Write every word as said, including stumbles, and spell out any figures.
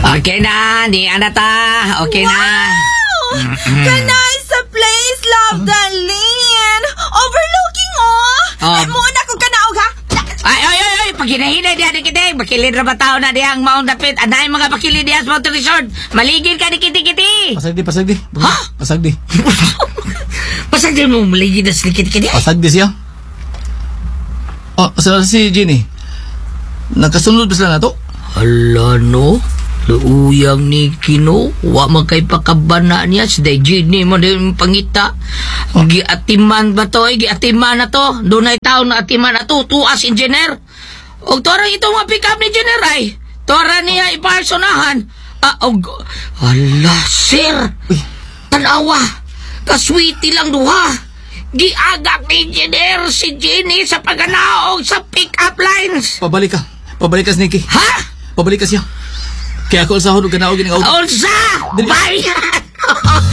Okay na, di anata. Okay wow! na. Kanay sa place, love Darlene. Overlooking, oh. Oh. Ay, muna ko kanaog, ha? Ay, ay, ay, ay, pagkinahinay diyan ni Kiting. Bakilid na ba tao na diyan Mount Dapit? Anay mga bakilid diyan sa Mountain Resort. Maligid ka ni Kiti-Kiti. Pasag di, pasag di. Ha? Pasag di. Pasag din mo maligid na si Kiti-Kiti. Pasag di siya. Oh, sa si Jenny. Nakasunod ba sila na to? Hala no, luuyang ni Kino. Wa man kay pakabana niya. Si Dayjini mo din pangita. Giatiman ba to? Eh? Giatiman na to. Doon ay tao na atiman na to. Tuas engineer. O torang ito mga pick up ni Engineer ay. Tora niya iparsonahan. Ah, og... Hala, sir. Tanawa. Kaswiti lang duha. Giagak ni Engineer si Jenny sa paganaog sa pick up lines. Pabalik ka. Pabalik ka, Sneaky. Ha? Pabalik ka siya. Kaya ako sa hulog ka na og ginaog. Unsa? Bayan!